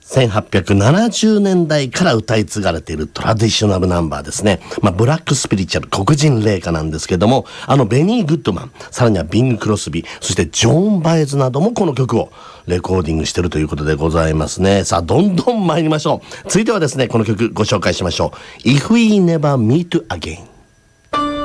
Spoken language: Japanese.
1870年代から歌い継がれているトラディショナルナンバーですね。ブラックスピリチュアル、黒人霊歌なんですけども、ベニー・グッドマン、さらにはビング・クロスビー、そしてジョーン・バエズなどもこの曲をレコーディングしているということでございますね。さあ、どんどん参りましょう。続いてはですね、この曲ご紹介しましょう。If We Never Meet Again。